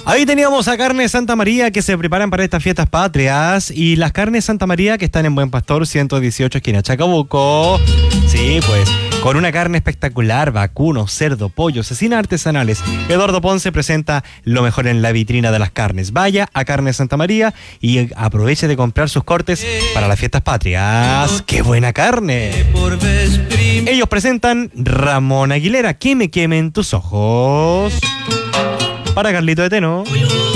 Ahí teníamos a Carnes Santa María que se preparan para estas fiestas patrias y las Carnes Santa María que están en Buen Pastor 118 esquina Chacabuco. Sí, pues con una carne espectacular, vacuno, cerdo, pollo, cecina artesanales. Eduardo Ponce presenta lo mejor en la vitrina de las carnes. Vaya a Carnes Santa María y aproveche de comprar sus cortes para las fiestas patrias. ¡Qué buena carne! Ellos presentan Ramón Aguilera, que me quemen tus ojos. Para Carlito de Teno.